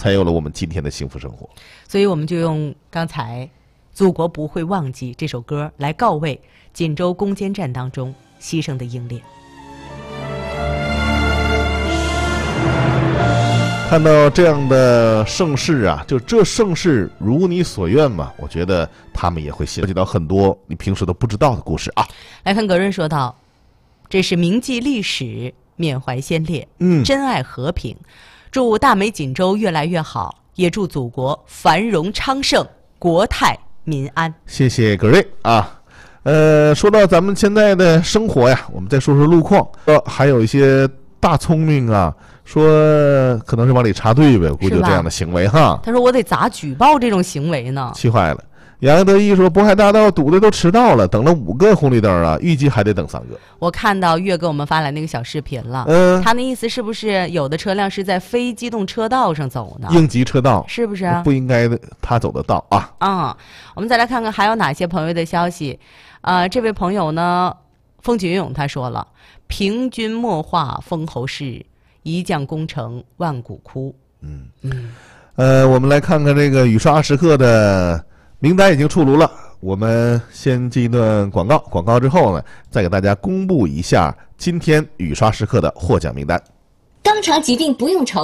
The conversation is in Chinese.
才有了我们今天的幸福生活。 所以我们就用刚才《祖国不会忘记》这首歌来告慰锦州攻坚战当中牺牲的英烈。 看到这样的盛世啊，就这盛世如你所愿嘛，我觉得他们也会涉及到很多你平时都不知道的故事啊。 来看葛润说道，这是铭记历史，缅怀先烈，珍爱和平，祝大美锦州越来越好，也祝祖国繁荣昌盛，国泰民安。谢谢葛瑞啊。说到咱们现在的生活呀，我们再说说路况。还有一些大聪明啊，说可能是往里插队呗，估计有这样的行为哈。 他说我得咋举报这种行为呢？ 气坏了。杨德一说渤海大道堵的都迟到了，等了5个红绿灯啊，预计还得等3个。 我看到月给我们发来那个小视频了，他那意思是不是有的车辆是在非机动车道上走呢？ 应急车道是不是？ 不应该的，他走得到啊。 我们再来看看还有哪些朋友的消息。这位朋友呢，风起云涌，他说了：平均墨画封侯氏，一将功成万骨枯。 我们来看看这个雨刷时刻的名单已经出炉了，我们先进一段广告，广告之后呢，再给大家公布一下今天雨刷时刻的获奖名单。 肛肠疾病不用愁。